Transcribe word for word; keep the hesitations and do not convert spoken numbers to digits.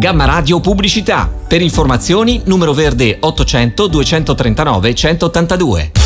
Gamma Radio Pubblicità. Per informazioni numero verde ottocento duecentotrentanove centottantadue.